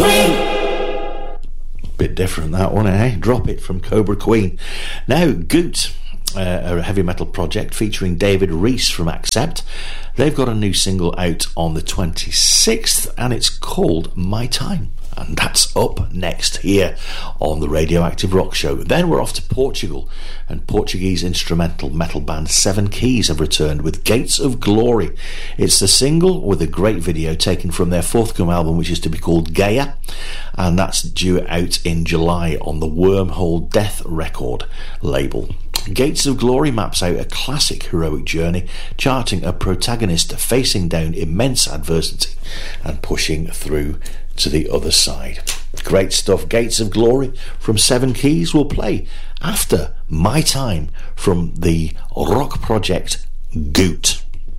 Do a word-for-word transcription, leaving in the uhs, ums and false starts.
Queen. Bit different that one, eh? Drop It from Cobra Queen. Now, Goot, uh, a heavy metal project featuring David Reese from Accept. They've got a new single out on the twenty-sixth, and it's called My Time. And that's up next here on the Radioactive Rock Show. Then we're off to Portugal, and Portuguese instrumental metal band Seven Keys have returned with Gates of Glory. It's the single with a great video taken from their forthcoming album, which is to be called Gaia, and that's due out in July on the Wormhole Death record label. Gates of Glory maps out a classic heroic journey, charting a protagonist facing down immense adversity and pushing through to the other side. Great stuff. Gates of Glory from Seven Keys will play after My Time from the rock project Goot.